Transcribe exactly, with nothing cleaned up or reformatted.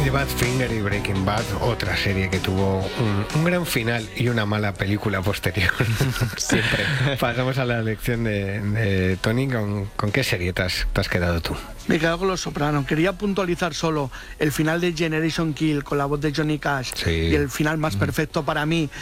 Y Badfinger y Breaking Bad, otra serie que tuvo un, un gran final y una mala película posterior. Siempre. Pasamos a la lección de, de Tony. ¿Con, ¿Con qué serie te has, te has quedado tú? Me he quedado con Los Soprano. Quería puntualizar solo el final de Generation Kill con la voz de Johnny Cash, Sí. y el final más perfecto para mí